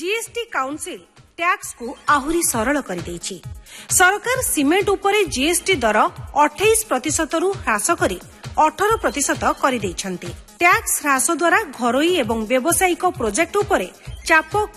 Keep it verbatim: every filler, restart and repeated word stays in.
GST council tax को आहुरी सरल कर देछि। सरकार सीमेंट उपरे जीएसटी दर अट्ठाईस प्रतिशत रु ह्रास करी अठारह प्रतिशत कर देछन्ते। टैक्स ह्रास द्वारा घरोई एवं व्यावसायिक प्रोजेक्ट उपरे चाप